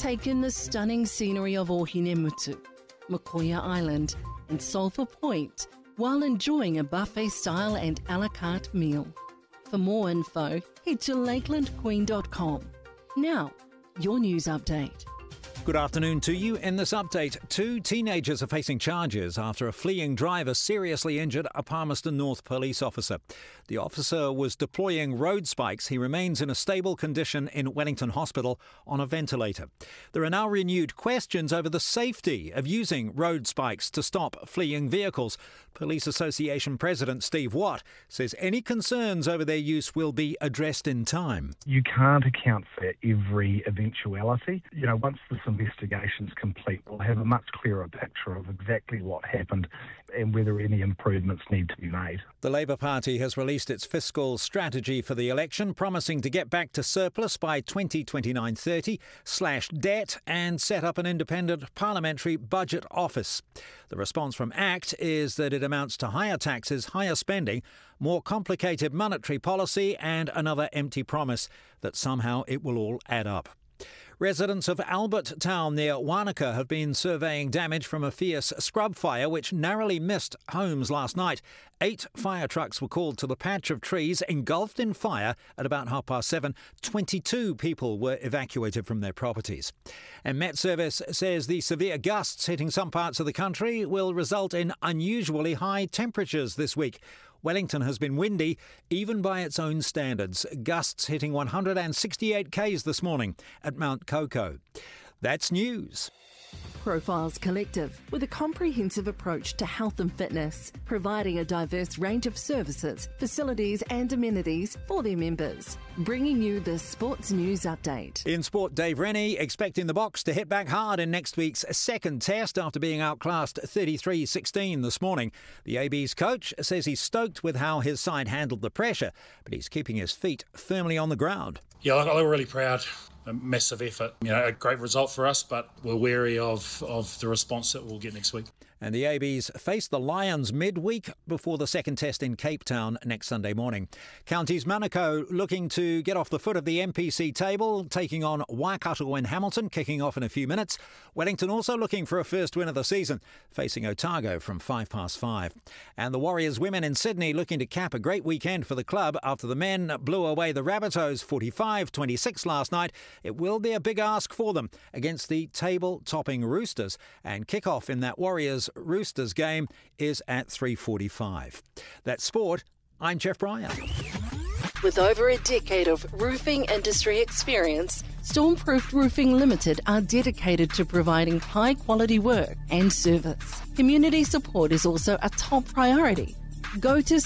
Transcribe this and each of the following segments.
Take in the stunning scenery of Ohinemutu, Makoia Island and Sulphur Point while enjoying a buffet-style and a la carte meal. For more info, head to lakelandqueen.com. Now, your news update. Good afternoon to you. In this update, 2 teenagers are facing charges after a fleeing driver seriously injured a Palmerston North police officer. The officer was deploying road spikes. He remains in a stable condition in Wellington Hospital on a ventilator. There are now renewed questions over the safety of using road spikes to stop fleeing vehicles. Police Association President Steve Watt says any concerns over their use will be addressed in time. You can't account for every eventuality. Once this investigation's complete, we'll have a much clearer picture of exactly what happened and whether any improvements need to be made. The Labour Party has released its fiscal strategy for the election, promising to get back to surplus by 2029-30, slash debt and set up an independent parliamentary budget office. The response from ACT is that it amounts to higher taxes, higher spending, more complicated monetary policy and another empty promise that somehow it will all add up. Residents of Albert Town near Wanaka have been surveying damage from a fierce scrub fire which narrowly missed homes last night. 8 fire trucks were called to the patch of trees engulfed in fire at about 7:30. 22 people were evacuated from their properties. And Met Service says the severe gusts hitting some parts of the country will result in unusually high temperatures this week. Wellington has been windy, even by its own standards. Gusts hitting 168 k's this morning at Mount Coco. That's news. Profiles Collective, with a comprehensive approach to health and fitness, providing a diverse range of services, facilities and amenities for their members. Bringing you the Sports News Update. In sport, Dave Rennie expecting the Boks to hit back hard in next week's second test after being outclassed 33-16 this morning. The AB's coach says he's stoked with how his side handled the pressure, but he's keeping his feet firmly on the ground. Yeah, I was really proud. A massive effort. A great result for us, but we're wary of the response that we'll get next week. And the ABs face the Lions midweek before the second test in Cape Town next Sunday morning. Counties Manukau looking to get off the foot of the MPC table, taking on Waikato and Hamilton, kicking off in a few minutes. Wellington also looking for a first win of the season, facing Otago from 5:05. And the Warriors women in Sydney looking to cap a great weekend for the club after the men blew away the Rabbitohs 45-26 last night. It will be a big ask for them against the table-topping Roosters, and kick-off in that Warriors-Roosters game is at 3:45. That's sport. I'm Jeff Bryan. With over a decade of roofing industry experience, Stormproof Roofing Limited are dedicated to providing high-quality work and service. Community support is also a top priority. Go to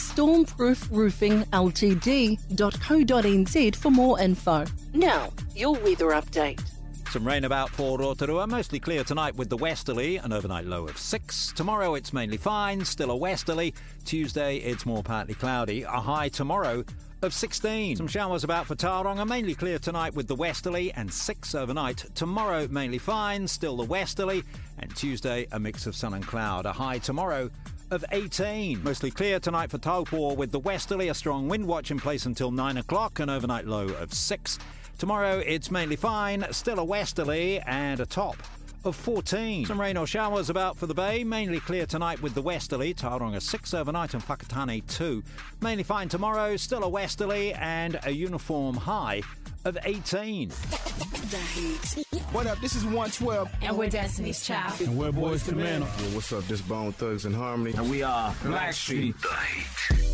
stormproofroofingltd.co.nz for more info. Now, your weather update. Some rain about for Rotorua, mostly clear tonight with the westerly, an overnight low of 6. Tomorrow it's mainly fine, still a westerly. Tuesday it's more partly cloudy, a high tomorrow of 16. Some showers about for Tauranga, mainly clear tonight with the westerly and 6 overnight. Tomorrow mainly fine, still the westerly, and Tuesday a mix of sun and cloud, a high tomorrow of 18. Mostly clear tonight for Taupo with the westerly, a strong wind watch in place until 9 o'clock, an overnight low of 6. Tomorrow it's mainly fine, still a westerly and a top of 14. Some rain or showers about for the Bay, mainly clear tonight with the westerly, Tauranga 6 overnight and Whakatane 2. Mainly fine tomorrow, still a westerly and a uniform high of 18. The Heat. What up? This is 112. And we're Destiny's Child. And we're Boys to Men. What's up? This Bone Thugs and Harmony. And we are Blackstreet. The Heat.